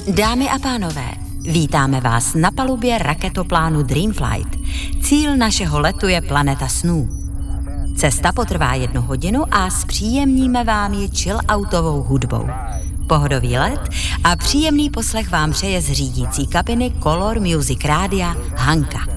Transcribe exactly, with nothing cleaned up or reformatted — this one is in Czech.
Dámy a pánové, vítáme vás na palubě raketoplánu Dreamflight. Cíl našeho letu je planeta snů. Cesta potrvá jednu hodinu a zpříjemníme vám ji chill-outovou hudbou. Pohodový let a příjemný poslech vám přeje z řídící kabiny Color Music Rádia Hanka.